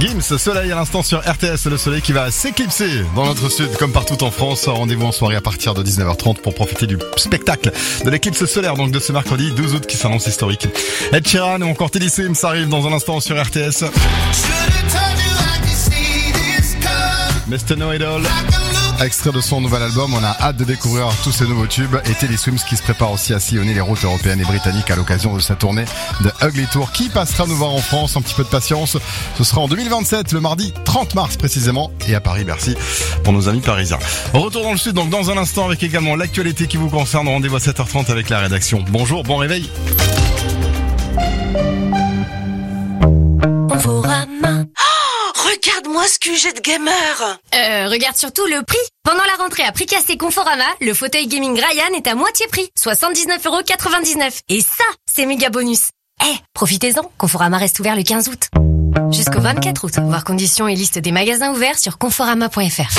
Gims, soleil à l'instant sur RTS, le soleil qui va s'éclipser dans notre sud comme partout en France. Rendez-vous en soirée à partir de 19h30 pour profiter du spectacle de l'éclipse solaire donc de ce mercredi 12 août qui s'annonce historique. Ed Sheeran ou encore Teddy Swims arrive dans un instant sur RTS. Mr. No Idol, extrait de son nouvel album, on a hâte de découvrir tous ces nouveaux tubes et Teddy Swims qui se prépare aussi à sillonner les routes européennes et britanniques à l'occasion de sa tournée de Ugly Tour qui passera nous voir en France. Un petit peu de patience, ce sera en 2027, le mardi 30 mars précisément et à Paris, Bercy pour nos amis parisiens. Retour dans le sud donc dans un instant avec également l'actualité qui vous concerne. Rendez-vous à 7h30 avec la rédaction. Bonjour, bon réveil. Regarde-moi ce que j'ai de gamer. Regarde surtout le prix. Pendant la rentrée à prix cassé Conforama, le fauteuil gaming Ryan est à moitié prix, 79,99€. Et ça, c'est méga bonus. Profitez-en, Conforama reste ouvert le 15 août. Jusqu'au 24 août. Voir conditions et liste des magasins ouverts sur conforama.fr.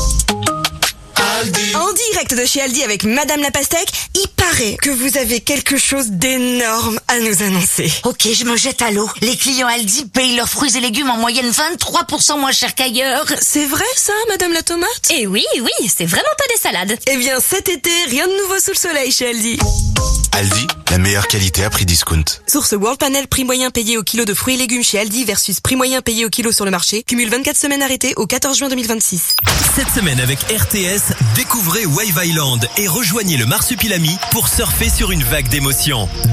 En direct de chez Aldi avec Madame la Pastèque, il paraît que vous avez quelque chose d'énorme à nous annoncer. Ok, je me jette à l'eau. Les clients Aldi payent leurs fruits et légumes en moyenne 23% moins cher qu'ailleurs. C'est vrai ça, Madame la Tomate? Et oui, c'est vraiment pas des salades. Eh bien cet été, rien de nouveau sous le soleil chez Aldi. Aldi, la meilleure qualité à prix discount. Source World Panel, prix moyen payé au kilo de fruits et légumes chez Aldi versus prix moyen payé au kilo sur le marché. Cumule 24 semaines arrêtées au 14 juin 2026. Cette semaine avec RTS, découvrez Wave Island et rejoignez le Marsupilami pour surfer sur une vague d'émotions.